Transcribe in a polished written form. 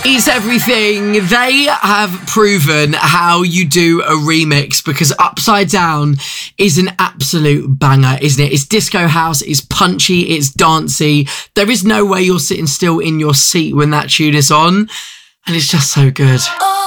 It's everything. They have proven how you do a remix, because Upside Down is an absolute banger, isn't it? It's disco house, it's punchy, it's dancey. There is no way you're sitting still in your seat when that tune is on, and it's just so good.